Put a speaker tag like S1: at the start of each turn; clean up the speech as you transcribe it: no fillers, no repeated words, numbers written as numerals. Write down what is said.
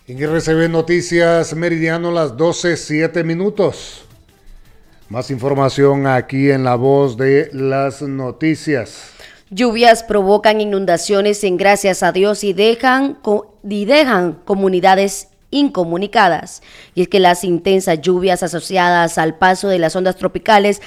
S1: En RCB Noticias Meridiano, las 12:07. Más información aquí en La Voz de las Noticias.
S2: Lluvias provocan inundaciones en Gracias a Dios y dejan comunidades incomunicadas. Y es que las intensas lluvias asociadas al paso de las ondas tropicales